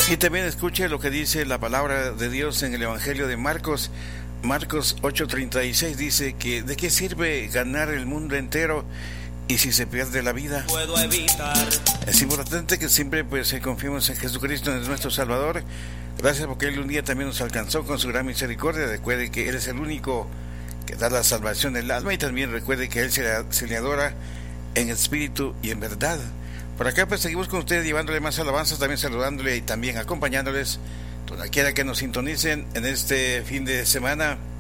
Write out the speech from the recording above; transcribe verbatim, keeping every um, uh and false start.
Y también escuche lo que dice la palabra de Dios en el Evangelio de Marcos. Marcos ocho treinta y seis dice que ¿de qué sirve ganar el mundo entero y si se pierde la vida? Puedo evitar. Es importante que siempre pues confiemos en Jesucristo, en nuestro Salvador. Gracias porque Él un día también nos alcanzó con su gran misericordia. Recuerde que Él es el único que da la salvación del alma, y también recuerde que Él se le, se le adora en espíritu y en verdad. Por acá pues seguimos con ustedes llevándole más alabanzas, también saludándole y también acompañándoles donde quiera que nos sintonicen en este fin de semana.